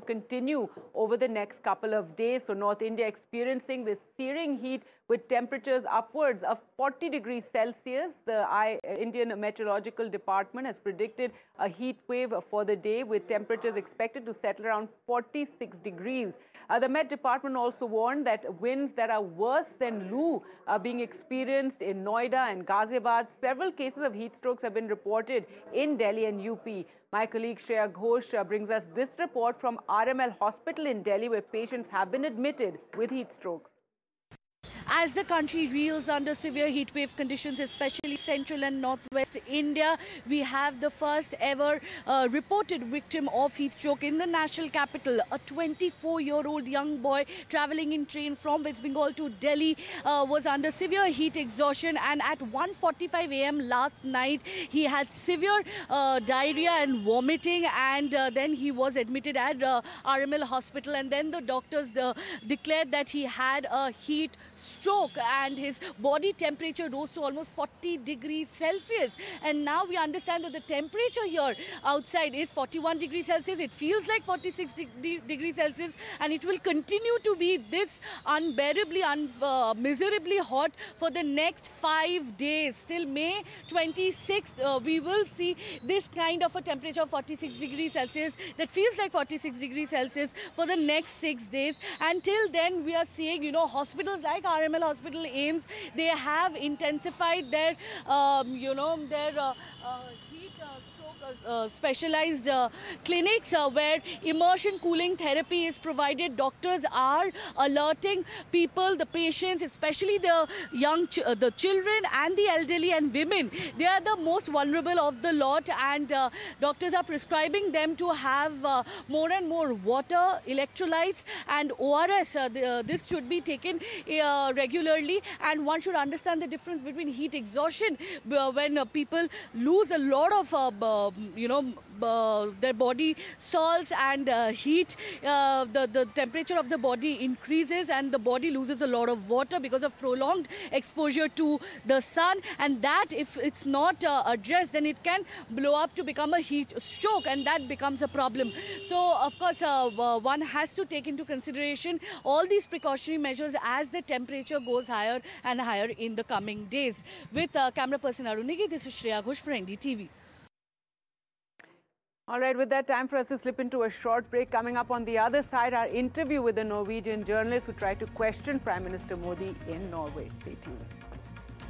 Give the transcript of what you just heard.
continue over the next couple of days. So North India experiencing this searing heat with temperatures upwards of 40 degrees Celsius. The Indian Meteorological Department has predicted a heat wave for the day with temperatures expected to settle around 46 degrees. The Met Department also warned that winds that are worse than Loo are being experienced in Noida and Ghaziabad. Several cases of heat strokes have been reported in Delhi and UP. My colleague Shreya Ghosh brings us this report from RML Hospital in Delhi, where patients have been admitted with heat strokes. As the country reels under severe heatwave conditions, especially central and northwest India, we have the first ever reported victim of heat stroke in the national capital. A 24-year-old young boy traveling in train from West Bengal to Delhi was under severe heat exhaustion, and at 1:45 a.m. last night he had severe diarrhea and vomiting, and then he was admitted at RML Hospital, and then the doctors declared that he had a heat stroke and his body temperature rose to almost 40 degrees Celsius. And now we understand that the temperature here outside is 41 degrees Celsius. It feels like 46 degrees Celsius, and it will continue to be this unbearably, miserably hot for the next 5 days. Till May 26th, we will see this kind of a temperature of 46 degrees Celsius that feels like 46 degrees Celsius for the next 6 days. Until then, we are seeing, you know, hospitals like RML Hospital, AIIMS, they have intensified their, heat stroke specialized clinics where immersion cooling therapy is provided. Doctors are alerting people, the patients, especially the young, the children and the elderly and women. They are the most vulnerable of the lot, and doctors are prescribing them to have more and more water, electrolytes and ORS. This should be taken regularly, and one should understand the difference between heat exhaustion when people lose a lot of their body salts and heat. The temperature of the body increases and the body loses a lot of water because of prolonged exposure to the sun, and that, if it's not addressed, then it can blow up to become a heat stroke, and that becomes a problem. So of course one has to take into consideration all these precautionary measures as the temperature goes higher and higher in the coming days. With camera person Arunigi, this is Shreya Ghosh for NDTV. All right, with that, time for us to slip into a short break. Coming up on the other side, our interview with a Norwegian journalist who tried to question Prime Minister Modi in Norway. Stay tuned.